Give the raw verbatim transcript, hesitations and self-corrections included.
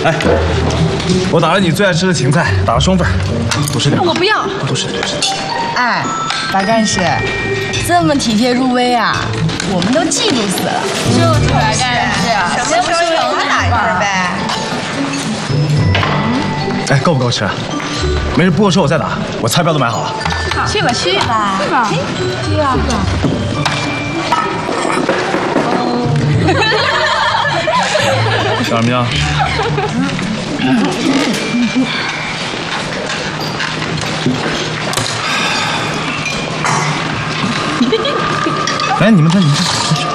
哎，我打了你最爱吃的芹菜，打了双份，多吃点。 我不要， 多吃多吃。 哎，白干事，这么体贴入微啊，我们都嫉妒死了。 就是白干事啊， 什么时候有我打一份呗？ 哎，够不够吃？没事，不够吃我再打。我菜票都买好了。 去吧去吧去吧， 去吧。 小明。来，你们看，你们看。